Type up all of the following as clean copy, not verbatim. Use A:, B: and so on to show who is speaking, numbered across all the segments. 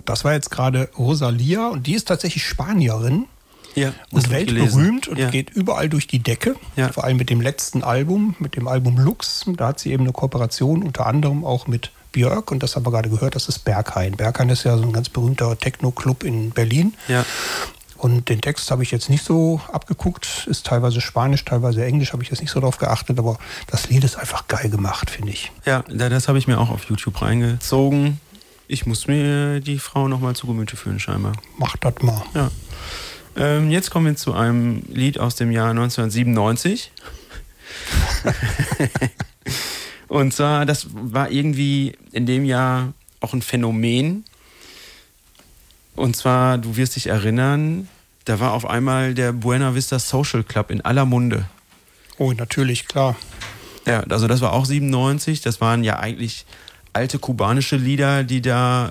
A: das war jetzt gerade Rosalía und die ist tatsächlich Spanierin.
B: Ja,
A: und weltberühmt und
B: ja.
A: geht überall durch die Decke.
B: Ja.
A: Vor allem mit dem letzten Album, mit dem Album Lux. Da hat sie eben eine Kooperation, unter anderem auch mit Björk. Und das haben wir gerade gehört, das ist Berghain. Berghain ist ja so ein ganz berühmter Techno-Club in Berlin.
B: Ja.
A: Und den Text habe ich jetzt nicht so abgeguckt. Ist teilweise Spanisch, teilweise Englisch, habe ich jetzt nicht so drauf geachtet. Aber das Lied ist einfach geil gemacht, finde ich.
B: Ja, das habe ich mir auch auf YouTube reingezogen. Ich muss mir die Frau nochmal zu Gemüte führen, scheinbar.
A: Mach das mal.
B: Ja. Jetzt kommen wir zu einem Lied aus dem Jahr 1997. Und zwar, das war irgendwie in dem Jahr auch ein Phänomen. Und zwar, du wirst dich erinnern, da war auf einmal der Buena Vista Social Club in aller Munde.
A: Oh, natürlich, klar.
B: Ja, also das war auch 97. Das waren ja eigentlich alte kubanische Lieder, die da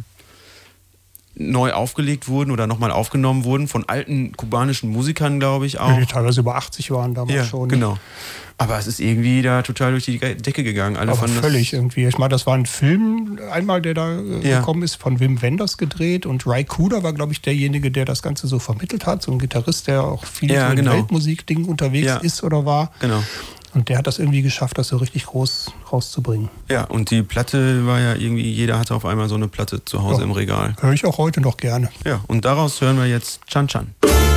B: neu aufgelegt wurden oder nochmal aufgenommen wurden von alten kubanischen Musikern, glaube ich auch.
A: Die teilweise über 80 waren damals schon.
B: Genau. Aber es ist irgendwie da total durch die Decke gegangen. Alle
A: aber völlig irgendwie. Ich meine, das war ein Film einmal, der da gekommen ist, von Wim Wenders gedreht. Und Ry Cooder war, glaube ich, derjenige, der das Ganze so vermittelt hat. So ein Gitarrist, der auch viel so in Weltmusikdingen unterwegs ist oder war.
B: Genau.
A: Und der hat das irgendwie geschafft, das so richtig groß rauszubringen.
B: Ja, und die Platte war ja irgendwie, jeder hatte auf einmal so eine Platte zu Hause im Regal.
A: Höre ich auch heute noch gerne.
B: Ja, und daraus hören wir jetzt Chan Chan.